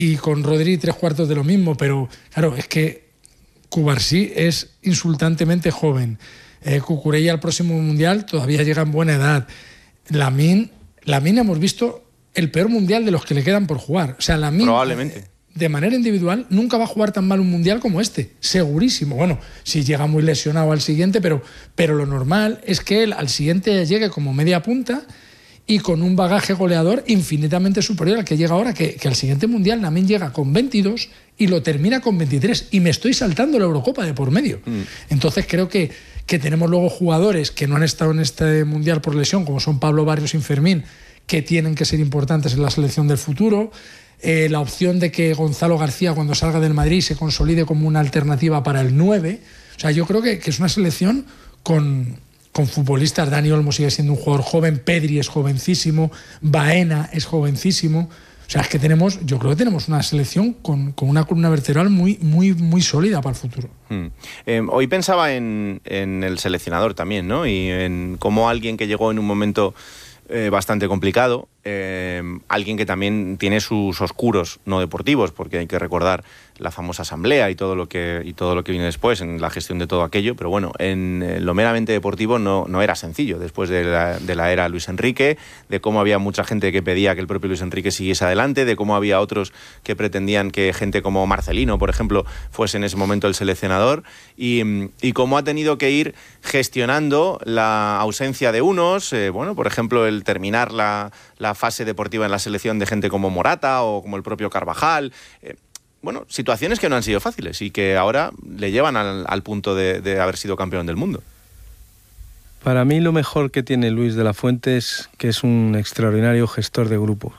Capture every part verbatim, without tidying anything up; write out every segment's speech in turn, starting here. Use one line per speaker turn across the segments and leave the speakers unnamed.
y con Rodri tres cuartos de lo mismo, pero claro, es que Cubarsí es insultantemente joven. Eh, Cucurella al próximo Mundial todavía llega en buena edad. Lamine, Lamine hemos visto el peor Mundial de los que le quedan por jugar. O sea, Lamine,
probablemente,
de manera individual, nunca va a jugar tan mal un Mundial como este. Segurísimo. Bueno, si llega muy lesionado al siguiente, pero, pero lo normal es que él al siguiente llegue como media punta y con un bagaje goleador infinitamente superior al que llega ahora, que, que al siguiente Mundial Lamine llega con veintidós y lo termina con veintitrés. Y me estoy saltando la Eurocopa de por medio. Mm. Entonces creo que, que tenemos luego jugadores que no han estado en este Mundial por lesión, como son Pablo Barrios y Fermín, que tienen que ser importantes en la selección del futuro. Eh, la opción de que Gonzalo García, cuando salga del Madrid, se consolide como una alternativa para el nueve. O sea, yo creo que, que es una selección con... con futbolistas. Dani Olmo sigue siendo un jugador joven, Pedri es jovencísimo, Baena es jovencísimo. O sea, es que tenemos, yo creo que tenemos una selección con, con una columna vertebral muy, muy, muy sólida para el futuro.
Hmm. Eh, hoy pensaba en, en el seleccionador también, ¿no? Y en cómo alguien que llegó en un momento eh, bastante complicado, eh, alguien que también tiene sus oscuros no deportivos, porque hay que recordar la famosa asamblea y todo lo que y todo lo que viene después en la gestión de todo aquello, pero bueno, en, en lo meramente deportivo no, no era sencillo, después de la, de la era Luis Enrique, de cómo había mucha gente que pedía que el propio Luis Enrique siguiese adelante, de cómo había otros que pretendían que gente como Marcelino, por ejemplo, fuese en ese momento el seleccionador, y, y cómo ha tenido que ir gestionando la ausencia de unos, eh, bueno, por ejemplo, el terminar la, la fase deportiva en la selección de gente como Morata o como el propio Carvajal. eh, Bueno, situaciones que no han sido fáciles y que ahora le llevan al, al punto de, de haber sido campeón del mundo.
Para mí lo mejor que tiene Luis de la Fuente es que es un extraordinario gestor de grupos.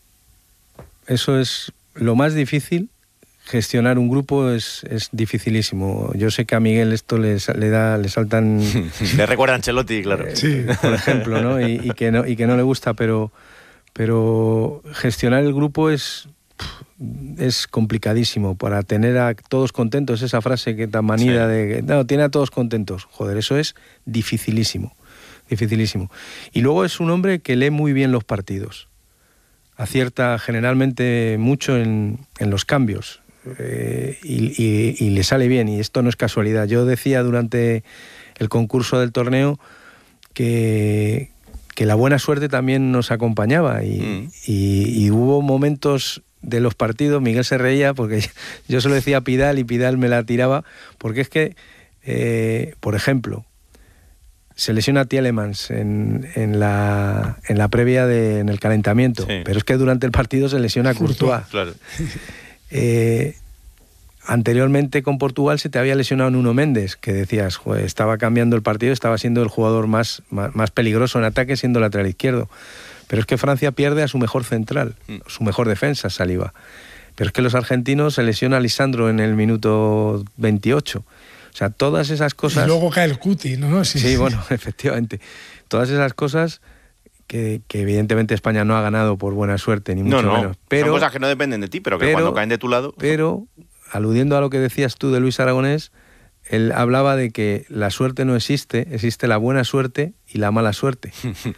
Eso es lo más difícil. Gestionar un grupo es, es dificilísimo. Yo sé que a Miguel esto le, le da, le saltan...
Le recuerda a Ancelotti, claro.
Eh, sí. Por ejemplo, ¿no? Y, y, que no, y que no le gusta, pero, pero gestionar el grupo es... es complicadísimo para tener a todos contentos, esa frase que tan manida sí. de no, tiene a todos contentos, joder, eso es dificilísimo, dificilísimo. Y luego es un hombre que lee muy bien los partidos, acierta generalmente mucho en, en los cambios eh, y, y, y le sale bien, y esto no es casualidad. Yo decía durante el concurso del torneo que, que la buena suerte también nos acompañaba y, mm. y, y hubo momentos de los partidos, Miguel se reía porque yo se lo decía a Pidal y Pidal me la tiraba, porque es que, eh, por ejemplo, se lesiona a Tielemans en, en, la, en la previa, de, en el calentamiento, sí. pero es que durante el partido se lesiona a Courtois.
Claro.
Eh, anteriormente con Portugal se te había lesionado Nuno Méndez, que decías, joder, estaba cambiando el partido, estaba siendo el jugador más, más, más peligroso en ataque, siendo lateral izquierdo. Pero es que Francia pierde a su mejor central, mm. su mejor defensa, Saliba. Pero es que los argentinos se lesiona a Lisandro en el minuto veintiocho. O sea, todas esas cosas...
Y luego cae el Cuti, ¿no?
Sí, sí, bueno, efectivamente. Todas esas cosas que, que evidentemente España no ha ganado por buena suerte, ni mucho
no, no.
menos. Pero,
son cosas que no dependen de ti, pero que
pero,
cuando caen de tu lado...
Pero, aludiendo a lo que decías tú de Luis Aragonés, él hablaba de que la suerte no existe, existe la buena suerte y la mala suerte.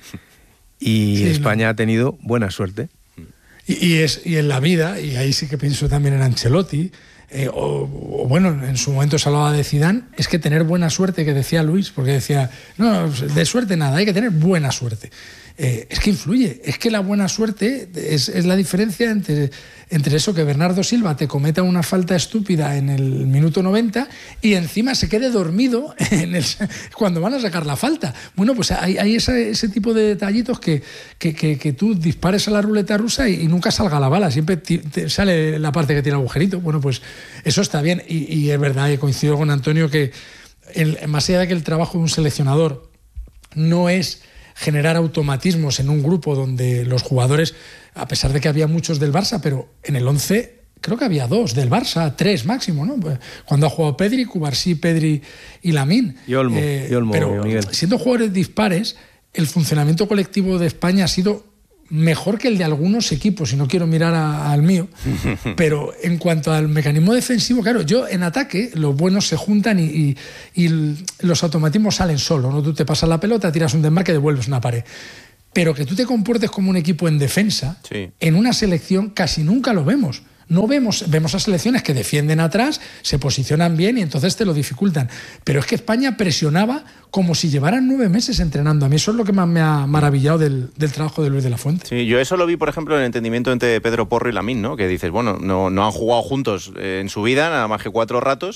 Y sí, España no. ha tenido buena suerte.
Y, y, es, y en la vida, y ahí sí que pienso también en Ancelotti, eh, o, o bueno, en su momento se hablaba de Zidane, es que tener buena suerte, que decía Luis, porque decía, no, de suerte nada, hay que tener buena suerte. Eh, es que influye, es que la buena suerte es, es la diferencia entre, entre eso, que Bernardo Silva te cometa una falta estúpida en el minuto noventa y encima se quede dormido en el, cuando van a sacar la falta. Bueno, pues hay, hay ese, ese tipo de detallitos que, que, que, que tú dispares a la ruleta rusa y, y nunca salga la bala, siempre te, te sale la parte que tiene agujerito. Bueno, pues eso está bien, y, y es verdad, y coincido con Antonio, que el, más allá de que el trabajo de un seleccionador no es generar automatismos en un grupo donde los jugadores, a pesar de que había muchos del Barça, pero en el once creo que había dos del Barça, tres máximo, ¿no? Cuando ha jugado Pedri, Cubarsí, Pedri y Lamine.
Y Olmo, eh, y Olmo,
pero
Miguel.
Siendo jugadores dispares, el funcionamiento colectivo de España ha sido mejor que el de algunos equipos, y no quiero mirar a, al mío, pero en cuanto al mecanismo defensivo, claro, yo en ataque los buenos se juntan y, y, y los automatismos salen solos, ¿no? Tú te pasas la pelota, tiras un desmarque, devuelves una pared. Pero que tú te comportes como un equipo en defensa, sí. en una selección casi nunca lo vemos. No vemos, vemos a selecciones que defienden atrás, se posicionan bien y entonces te lo dificultan. Pero es que España presionaba como si llevaran nueve meses entrenando. A mí eso es lo que más me ha maravillado del, del trabajo de Luis de la Fuente.
Sí, yo eso lo vi, por ejemplo, en el entendimiento entre Pedro Porro y Lamine, ¿no? Que dices, bueno, no, no han jugado juntos eh, en su vida, nada más que cuatro ratos,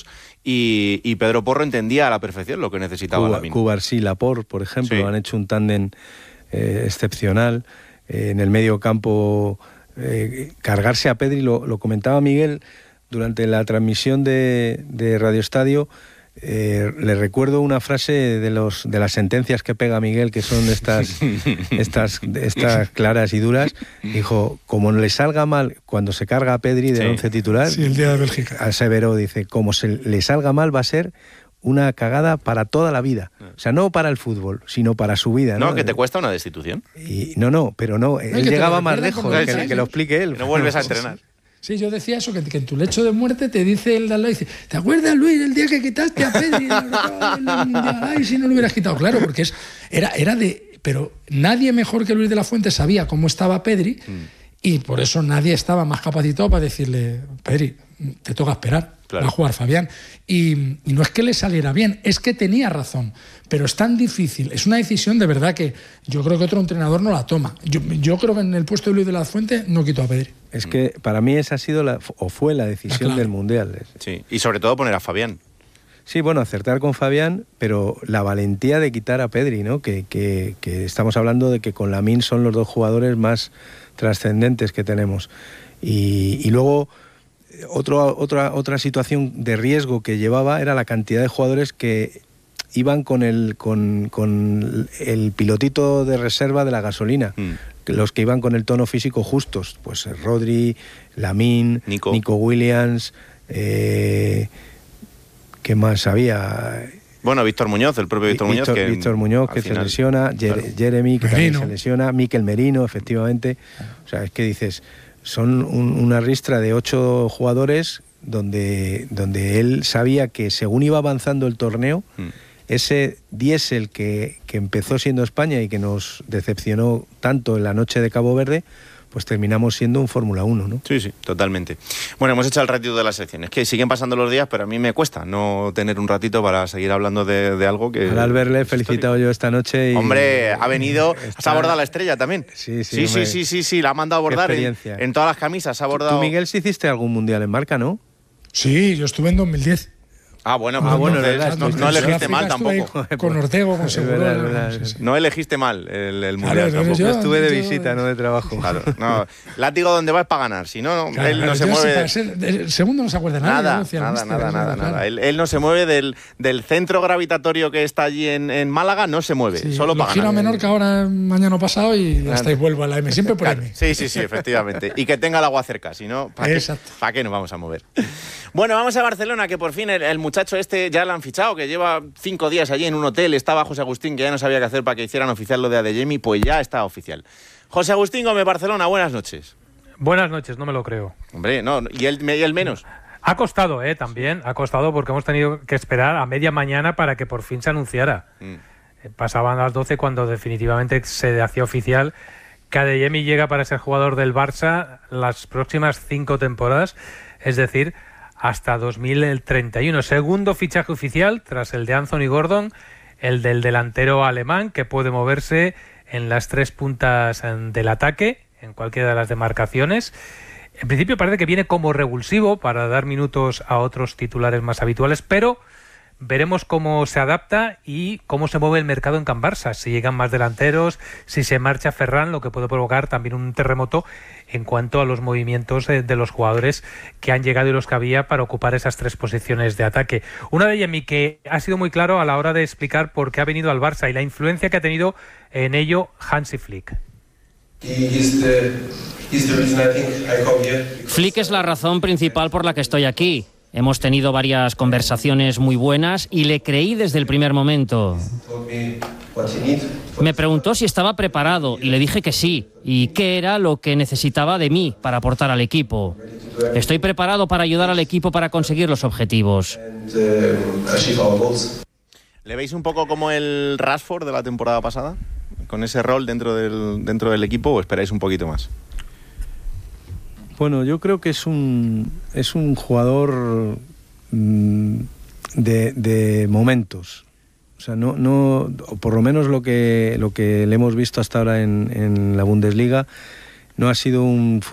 y, y Pedro Porro entendía a la perfección lo que necesitaba
Cuba,
Lamine.
Cubarsí y Laporte, por ejemplo,
Sí.
han hecho un tándem eh, excepcional. Eh, en el medio campo, eh, cargarse a Pedri, lo, lo comentaba Miguel durante la transmisión de, de Radio Estadio. Eh, le recuerdo una frase de los de las sentencias que pega Miguel, que son estas estas estas claras y duras. Dijo, como le salga mal cuando se carga a Pedri del
Sí.
once titular,
Sí, el día de Bélgica.
aseveró, dice, como se le salga mal va a ser una cagada para toda la vida. O sea, no para el fútbol, sino para su vida.
No,
No,
que te cuesta una destitución.
Y, no, no, pero no, él
que te
llegaba
lo
más
recuerdan
lejos,
con
que,
los
que
años.
lo explique él.
No vuelves a entrenar.
Sí, yo decía eso, que, que en tu lecho de muerte te dice el de al lado, dice, ¿te acuerdas, Luis, el día que quitaste a Pedri en el Mundial? Ay, si no lo hubieras quitado. Claro, porque es, era, era de... Pero nadie mejor que Luis de la Fuente sabía cómo estaba Pedri mm. y por eso nadie estaba más capacitado para decirle, Pedri, te toca esperar, claro. Va a jugar Fabián. Y, y no es que le saliera bien, es que tenía razón. Pero es tan difícil, es una decisión de verdad que yo creo que otro entrenador no la toma. Yo, yo creo que en el puesto de Luis de la Fuente no quitó a Pedri.
Es que para mí esa ha sido la, o fue la decisión claro. del Mundial.
Sí, y sobre todo poner a Fabián.
Sí, bueno, acertar con Fabián, pero la valentía de quitar a Pedri, ¿no? Que, que, que estamos hablando de que con Lamine son los dos jugadores más trascendentes que tenemos. Y, y luego otro, otra, otra situación de riesgo que llevaba era la cantidad de jugadores que iban con el, con, con el pilotito de reserva de la gasolina. Mm. Los que iban con el tono físico justos, pues Rodri, Lamine,
Nico,
Nico Williams, eh, ¿qué más había?
Bueno, Víctor Muñoz, el propio Víctor Muñoz.
Víctor,
que
Víctor Muñoz, que final, se lesiona, claro. Jeremy, que Merino. también se lesiona, Mikel Merino, efectivamente. O sea, es que dices, son un, una ristra de ocho jugadores donde, donde él sabía que según iba avanzando el torneo, mm. ese diésel que, que empezó siendo España y que nos decepcionó tanto en la noche de Cabo Verde, pues terminamos siendo un Fórmula uno, ¿no?
Sí, sí, totalmente. Bueno, hemos echado el ratito de las secciones, que siguen pasando los días, pero a mí me cuesta no tener un ratito para seguir hablando de, de algo que...
Al Albert le he felicitado yo esta noche y...
Hombre, ha venido... Está... ¿Has abordado la estrella también?
Sí, sí,
sí, sí, sí, sí, sí, la ha mandado a abordar en, en todas las camisas, ha abordado...
Tú, Miguel, sí hiciste algún mundial en marca, ¿no?
Sí, yo estuve en dos mil diez.
Ah, bueno, pues ah, bueno, entonces, no, no, no elegiste mal tampoco.
Con Ortego, con Seguro.
No elegiste mal el, el mundial
claro,
tampoco.
Yo estuve de visita, no de trabajo.
Claro, no, látigo donde vas para ganar, si no, claro, él no se mueve.
Ser, el segundo no se acuerda
nada.
Nada,
nada, nada, nada, nada, nada. Él, él no se mueve del, del centro gravitatorio que está allí en, en Málaga, no se mueve, sí, solo para
ganar.
Giro
a Menorca ahora mañana pasado y claro. hasta ahí vuelvo a la M, siempre por
claro,
M.
Sí, sí, sí, efectivamente. Y que tenga el agua cerca, si no, ¿para qué, ¿para qué nos vamos a mover? Bueno, vamos a Barcelona, que por fin el, el muchacho este ya lo han fichado, que lleva cinco días allí en un hotel, estaba José Agustín, que ya no sabía qué hacer para que hicieran oficial lo de Adeyemi, pues ya está oficial. José Agustín Gómez, Barcelona, buenas noches.
Buenas noches, no me lo creo.
Hombre, no, y él, y él menos.
Ha costado, eh, también, ha costado porque hemos tenido que esperar a media mañana para que por fin se anunciara. Mm. Pasaban las doce cuando definitivamente se hacía oficial que Adeyemi llega para ser jugador del Barça las próximas cinco temporadas, es decir, hasta dos mil treinta y uno. Segundo fichaje oficial tras el de Anthony Gordon, el del delantero alemán que puede moverse en las tres puntas del ataque, en cualquiera de las demarcaciones. En principio parece que viene como revulsivo para dar minutos a otros titulares más habituales, pero veremos cómo se adapta y cómo se mueve el mercado en Can Barça, si llegan más delanteros, si se marcha Ferran, lo que puede provocar también un terremoto en cuanto a los movimientos de, de los jugadores que han llegado y los que había para ocupar esas tres posiciones de ataque. Una de ellas, que ha sido muy claro a la hora de explicar por qué ha venido al Barça y la influencia que ha tenido en ello Hansi Flick.
Flick es la razón principal por la que estoy aquí. Hemos tenido varias conversaciones muy buenas y le creí desde el primer momento. Me preguntó si estaba preparado y le dije que sí, y qué era lo que necesitaba de mí para aportar al equipo. Estoy preparado para ayudar al equipo para conseguir los objetivos.
¿Le veis un poco como el Rashford de la temporada pasada? ¿Con ese rol dentro del, dentro del equipo o esperáis un poquito más?
Bueno, yo creo que es un, es un jugador mmm, de, de momentos. O sea, no, no, o por lo menos lo que, lo que le hemos visto hasta ahora en, en la Bundesliga, no ha sido un